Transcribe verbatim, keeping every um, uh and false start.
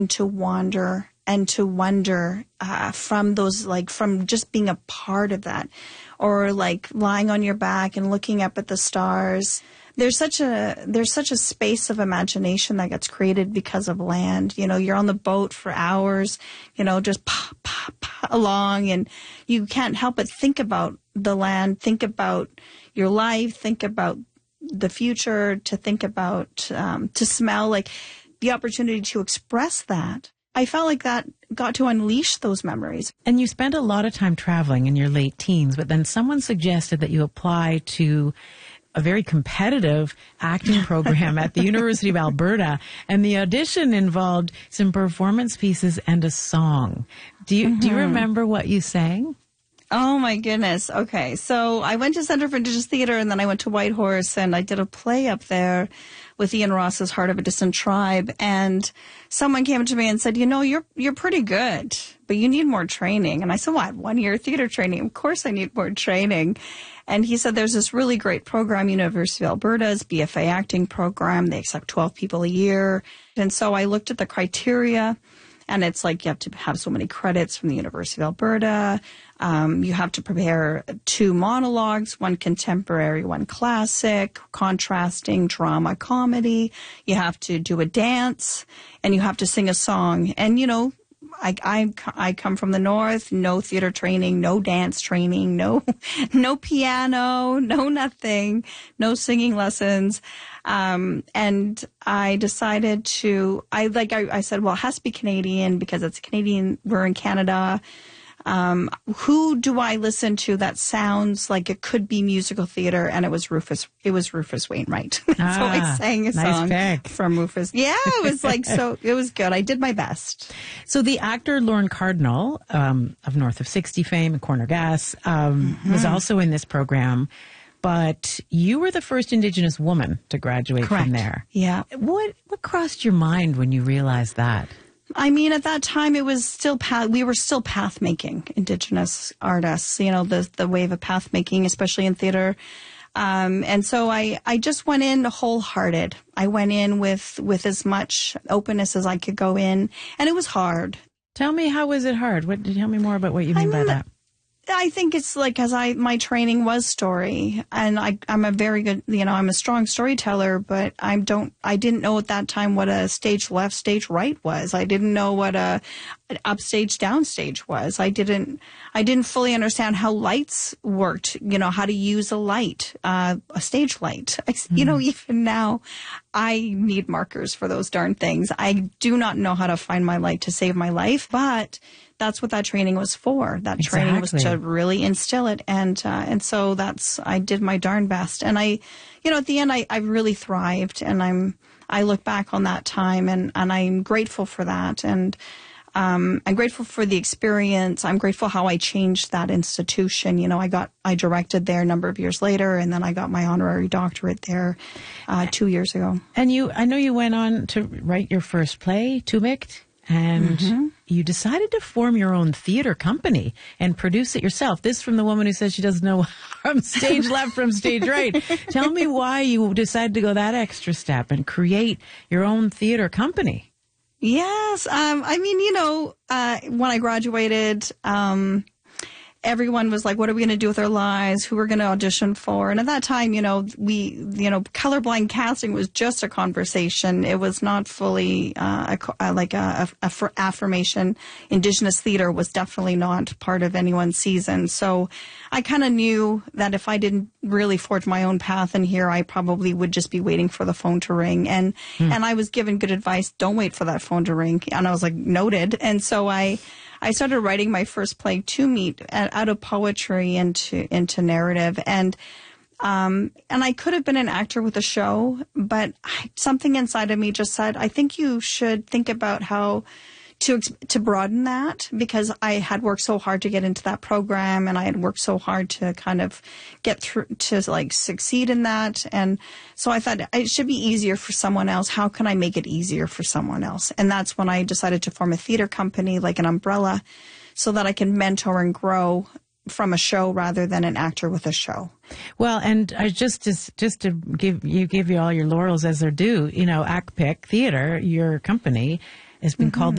to wander and to wonder uh, from those, like from just being a part of that, or like lying on your back and looking up at the stars. There's such a there's such a space of imagination that gets created because of land. You know, you're on the boat for hours, you know, just pop, pop, pop along, and you can't help but think about the land, think about your life, think about the future, to think about, um, to smell, like the opportunity to express that. I felt like that got to unleash those memories. And you spent a lot of time traveling in your late teens, but then someone suggested that you apply to a very competitive acting program at the University of Alberta, and the audition involved some performance pieces and a song. Do you, mm-hmm. do you remember what you sang? Oh, my goodness. Okay. So I went to Centre for Indigenous Theatre, and then I went to Whitehorse, and I did a play up there with Ian Ross's Heart of a Distant Tribe. And someone came to me and said, you know, you're you're pretty good, but you need more training. And I said, what, one year theatre training? Of course I need more training. And he said, there's this really great program, University of Alberta's B F A acting program. They accept twelve people a year. And so I looked at the criteria, and it's like you have to have so many credits from the University of Alberta. Um, you have to prepare two monologues, one contemporary, one classic, contrasting drama, comedy. You have to do a dance, and you have to sing a song. And, you know, I, I, I come from the north, no theater training, no dance training, no, no piano, no nothing, no singing lessons. Um, and I decided to, I like, I, I said, well, it has to be Canadian because it's Canadian. We're in Canada. Um, who do I listen to that sounds like it could be musical theater? And it was Rufus, it was Rufus Wainwright. Ah, so I sang a nice song pick. from Rufus. Yeah, it was like, so it was good. I did my best. So the actor Lorne Cardinal, um, of North of sixty fame and Corner Gas, um, mm-hmm. was also in this program. But you were the first Indigenous woman to graduate Correct. From there. Yeah. What, what crossed your mind when you realized that? I mean, at that time, it was still path, we were still path making, Indigenous artists, you know, the the wave of path making, especially in theater. Um, and so I, I just went in wholehearted. I went in with, with as much openness as I could go in, and it was hard. Tell me, how was it hard? What, tell me more about what you mean, I mean by that. I think it's like, as I, my training was story, and I, I'm a very good, you know, I'm a strong storyteller, but I don't, I didn't know at that time what a stage left, stage right was. I didn't know what a, an upstage, downstage was. I didn't, I didn't fully understand how lights worked, you know, how to use a light, uh, a stage light. I, mm. You know, even now, I need markers for those darn things. I do not know how to find my light to save my life, but that's what that training was for. That exactly. training was to really instill it. And, uh, and so that's, I did my darn best. And I, you know, at the end, I, I really thrived, and I'm, I look back on that time, and, and I'm grateful for that. And, um, I'm grateful for the experience. I'm grateful how I changed that institution. You know, I got, I directed there a number of years later, and then I got my honorary doctorate there, uh, two years ago. And you, I know you went on to write your first play, Tumikt. And mm-hmm. you decided to form your own theater company and produce it yourself. This from the woman who says she doesn't know from stage left from stage right. Tell me why you decided to go that extra step and create your own theater company. Yes. Um, I mean, you know, uh, when I graduated, um, everyone was like, what are we going to do with our lives? Who we're going to audition for? And at that time, you know, we, you know, colorblind casting was just a conversation. It was not fully uh, a, a, like a, a, a affirmation. Indigenous theater was definitely not part of anyone's season. So I kind of knew that if I didn't really forge my own path in here, I probably would just be waiting for the phone to ring. And, hmm. and I was given good advice. Don't wait for that phone to ring. And I was like, noted. And so I, I started writing my first play, Tumikt, out of poetry into into narrative, and um, and I could have been an actor with a show, but I, something inside of me just said, I think you should think about how to to broaden that, because I had worked so hard to get into that program, and I had worked so hard to kind of get through, to like succeed in that. And so I thought it should be easier for someone else. How can I make it easier for someone else? And that's when I decided to form a theater company, like an umbrella, so that I can mentor and grow from a show rather than an actor with a show. Well, and I just to, just to give you give you all your laurels as they're due, you know, ACPIC Theater, your company, has been mm-hmm. called